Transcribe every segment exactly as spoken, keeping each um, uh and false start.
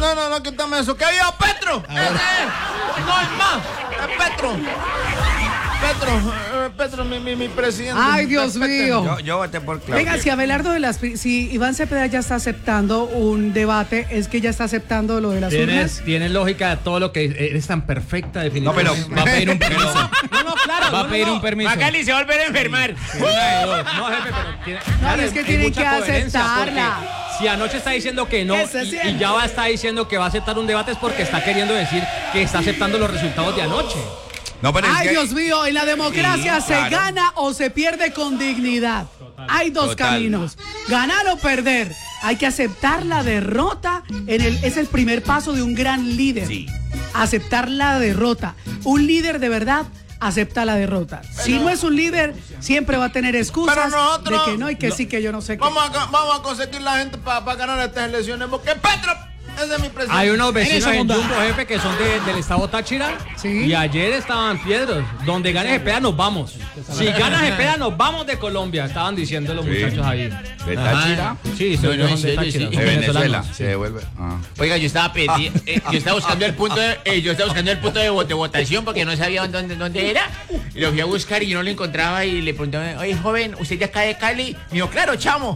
no, no, no, quítame eso. ¿Qué yo, Petro? Ese es. No es más. Es Petro. Petro, eh, Petro, mi, mi, mi presidente. Ay, Dios mío. Yo, yo voté por Claudia. Venga, si Abelardo de las... Si Iván Cepeda ya está aceptando un debate, es que ya está aceptando lo de las Tienes, urnas. tienes lógica todo lo que eres tan perfecta definición. No, pero Va a pedir un permiso. No, no, claro. Va a no, pedir no, un permiso. Magali se va a volver a enfermar. No, jefe, pero tiene, No, claro, y es que hay tienen mucha que coherencia, aceptarla. porque Si anoche está diciendo que no Que se y, sienta. y ya va a estar diciendo que va a aceptar un debate es porque está queriendo decir que está aceptando los resultados de anoche. No, pero es Ay, que- Dios mío, en la democracia Sí, se claro. gana o se pierde con dignidad. Hay dos Total. caminos, ganar o perder. Hay que aceptar la derrota, en el, es el primer paso de un gran líder. Sí. Aceptar la derrota. Un líder de verdad acepta la derrota. Si no es un líder, siempre va a tener excusas Pero nosotros- de que no y que sí, que yo no sé qué. Vamos a, vamos a conseguir la gente para ganar estas elecciones. Porque Petro, ese es mi presidente. Hay unos Eres vecinos en segunda. Jumbo, jefe, que son de- del estado Táchira. Sí. Y ayer estaban piedros. Donde gane Cepeda nos vamos. Si gana Cepeda nos vamos de Colombia. Estaban diciendo los Sí. muchachos ahí. ¿De Táchira? Ajá. Sí, No, sí, no, son en de serio, Táchira. sí. son De Venezuela. venezolanos. Se devuelve. Ah. Oiga, yo estaba perdi- eh, yo estaba buscando el punto de, eh, yo estaba buscando el punto de, vo- de votación porque no sabía dónde, dónde era. Y lo fui a buscar y yo no lo encontraba y le pregunté, oye, joven, ¿usted ya cae de Cali? Me dijo, claro, chamo.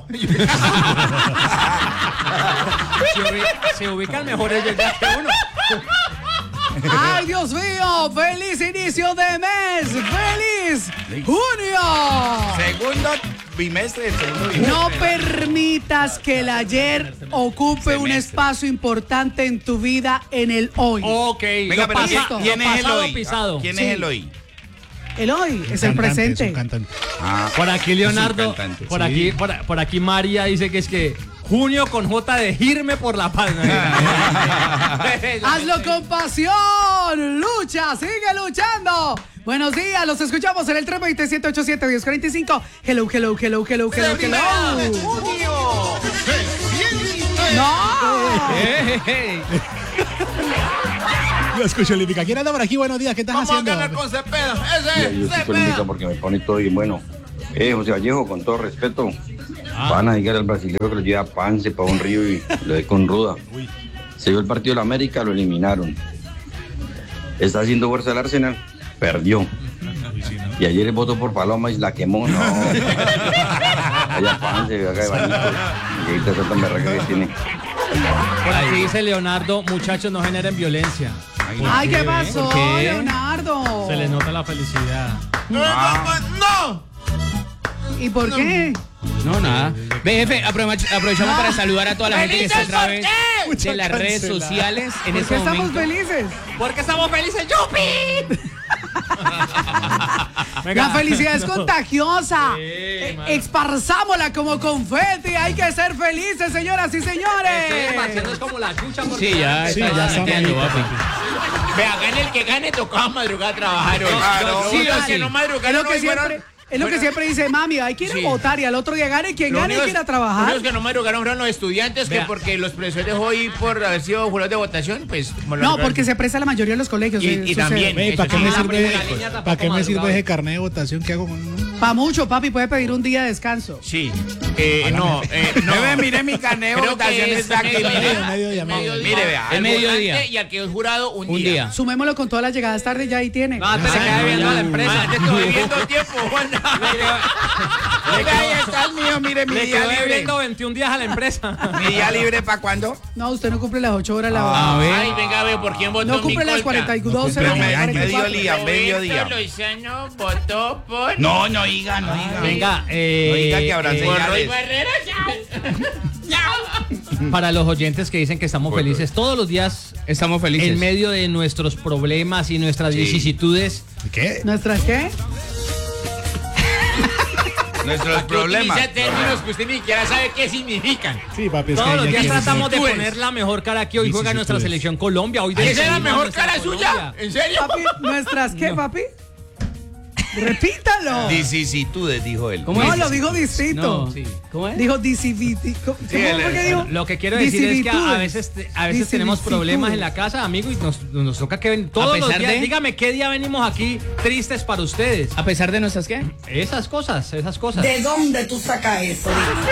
Se, ubi- se ubican mejor ellos ya que uno. ¡Ay, Dios mío! ¡Feliz inicio de mes! ¡Feliz junio! Segundo bimestre del segundo bimestre. No permitas que el ayer ocupe un Semestre. espacio importante en tu vida en el hoy. Ok. Venga, lo pero pasa- ¿quién, lo quién es el pasado hoy? pisado. ¿Quién Sí. es el hoy? El hoy es el presente. Ah, Por aquí es un Leonardo, cantante, por sí. aquí, por, por aquí María dice que es que junio con J de irme por la paz. Hazlo con pasión. Lucha, sigue luchando. Buenos días, los escuchamos en el tres dos siete ocho siete, uno cero cuatro cinco. Hello, hello, hello, hello, hello, hello. No. Eh, eh, eh. Lo escucho, Lípica. ¿Quién anda por aquí? Buenos días, ¿qué estás Vamos a haciendo? ganar con Cepeda. Mira, Ese yo es estoy polémica Cepeda. porque me pone todo bien bueno. Eh, José Vallejo, con todo respeto, van a llegar al brasileño que lo lleva a Pance para un río y lo de con ruda. Se dio el partido de la América, lo eliminaron. Está haciendo fuerza el Arsenal, perdió. Y ayer votó por Paloma y la quemó, no. Allá Pance, acá de Banito. Y ahorita esa tan berraca que tiene. Por aquí dice Leonardo, muchachos, no generen violencia. Ay, ¿qué pasó, ¿Por qué? Leonardo? Se les nota la felicidad. No, no, no. ¿Y por qué? No, nada. Ve, jefe, aprovech- aprovechamos para saludar a toda la gente que está a través de las redes sociales en ¿Por este qué estamos momento. felices? Porque estamos felices, ¡Yupi! La felicidad es contagiosa. Sí, Eh, mano. Esparzámosla como confeti. Hay que ser felices, señoras y Este señores. haciendo es como la chucha. porque Sí, ya, antes sí, estaba ya está metiendo, malito. papi. Vea, gane el que gane, tocaba madrugar a trabajar hoy. Claro. Sí, Total. los que no Es madrugaron lo que hoy fueron- siempre, es lo que siempre dice mami, hay que ir a Sí. votar y al otro día gane, quien Los gane hay únicos- que ir a trabajar. Los que no madrugaron fueron los estudiantes, que Vea. porque los profesores hoy por haber sido jurados de votación, pues... como lo No, madrugaron. porque se presta la mayoría de los colegios. Y- y también. Ve, ¿para qué Eso me sí, la sirve, primera línea tampoco ¿para qué me sirve madrugaba. ese carnet de votación que hago con Para mucho, papi, puede pedir un día de descanso. Sí. Eh, no, eh, no. Bebé, mire mi carnet de Creo votación que es está aquí, mediodía. mire. Mediodía, mediodía. Mire, vea. Al Es mediodía. votante y al que es jurado un, Un día. Sumémoslo con todas las llegadas tarde, ya ahí tiene. No, antes se queda viendo a la empresa. Antes estoy viviendo tiempo, Juan. Vea, ahí está el mío, mire mi Le día quedó libre. viendo veintiún días a la empresa. ¿Mi día libre para cuándo? No, usted no cumple las ocho horas A laborables. ver. Ay, venga, ve, ¿por quién votó No cumple las Micolta? cuarenta y dos Pero horas. me- cuarenta y cuatro. mediodía, mediodía. Roberto Lozano votó por... No, no diga, no diga. Venga, eh, No diga que habrá eh, por Roy señales. Barrera, chao. para los oyentes que dicen que estamos Bueno, felices todos los días Estamos felices. en medio de nuestros problemas y nuestras Sí. vicisitudes. ¿Qué? ¿Nuestras qué? Nuestros problemas. Utiliza términos que usted ni siquiera sabe qué significan. Sí, papi, es Todos que los ya días aquí- tratamos de vicisitudes. poner la mejor cara que hoy juega nuestra Vicisitudes. selección Colombia. Hoy ¿Esa es la decidimos mejor nuestra cara Colombia. suya? ¿En serio? Papi, ¿nuestras qué, No. papi? Repítalo. Vicisitudes, dijo él. ¿Cómo No, es? lo dijo distinto. No. ¿Cómo es? Dijo disiviti. ¿Cómo Sí, fue el- que dijo? Lo que quiero decir es que a, a Disimilitudes. veces, te- a veces tenemos problemas en la casa, amigo, y nos, nos toca que ven todos los pesar días. de- Dígame qué día venimos aquí tristes para ustedes. A pesar de nuestras qué? Esas cosas, esas cosas. ¿De dónde tú sacas eso?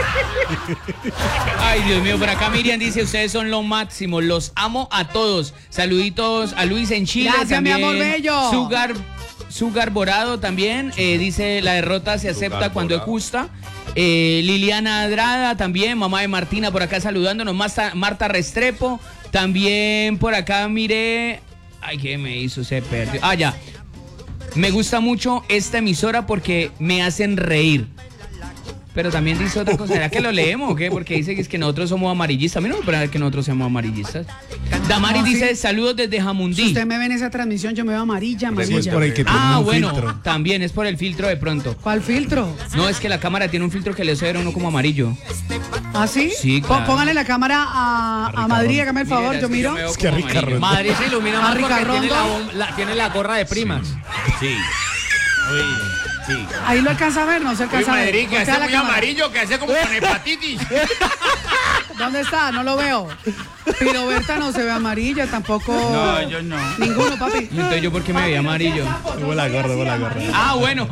Ay, Dios mío, por acá Miriam dice, ustedes son lo máximo, los amo a todos. Saluditos a Luis en Chile. Gracias, mi también. amor bello. Sugar, Sugar Borado también, eh, dice, la derrota se acepta Sugar cuando es Borado. justa. Eh, Liliana Adrada también, mamá de Martina por acá saludándonos. Marta, Marta Restrepo, también por acá miré... Ay, ¿qué me hizo? Se perdió. Ah, ya. Me gusta mucho esta emisora porque me hacen reír. Pero también dice otra cosa. ¿Será que lo leemos o qué? Porque dice que es que nosotros somos amarillistas. A mí no me parece que nosotros somos amarillistas. Damaris No, sí. dice saludos desde Si Jamundí. usted me ve en esa transmisión, yo me veo amarilla, amarilla. por ahí que tiene Ah, un bueno, filtro. también es por el filtro de pronto. ¿Cuál filtro? No, es que la cámara tiene un filtro que le hace ver a uno como amarillo. ¿Ah, sí? Sí, Po- claro. Póngale la cámara a, a Madrid, hágame el favor, Mira, yo es que miro. me veo Es que como Ricardo- amarillo. Madrid se ilumina Ah, más porque Ricardo. tiene la, bom- la- tiene la gorra de primas. Sí. Uy, sí. Ahí lo alcanza a ver, no se Uy, alcanza a ver. Madrid, que Voltea hace la muy cámara. amarillo, que hace como con hepatitis. ¿Dónde está? No lo veo. Piroberta no se ve amarilla, tampoco. No, yo no. Ninguno, papi. ¿Y entonces yo por qué me veía amarillo? Hubo la gorra, hubo la gorra. Ah, bueno.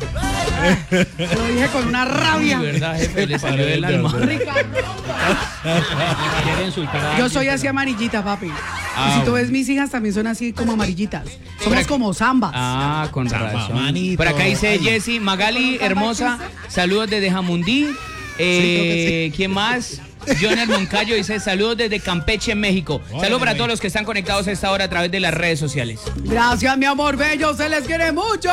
Lo dije con una Uy, rabia. verdad, jefe, le salió del alma. Ricardo. Quiere insultar a Yo alguien, soy pero- así amarillita, papi. Ah, Y si tú bueno. ves mis hijas, también son así como amarillitas. Somos Pero- como zambas. Ah, con Samba, razón. manito. Por acá dice Ay. Jessy, Magali, hermosa, saludos desde Jamundí. Eh, ¿Quién más? Joner Moncayo dice saludos desde Campeche, México. Saludos para todos los que están conectados a esta hora a través de las redes sociales. Gracias, mi amor bello, se les quiere mucho.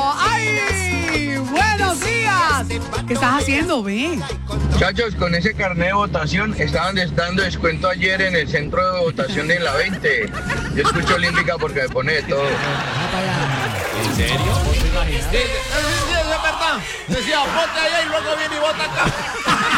¡Ay! ¡Buenos días! ¿Qué estás haciendo, ve? Muchachos, con ese carnet de votación estaban dando descuento ayer en el centro de votación de la veinte. Yo escucho Olímpica porque me pone de todo. ¿En serio? Sí, sí, sí, es verdad. Decía, vote allá y luego viene y vota acá.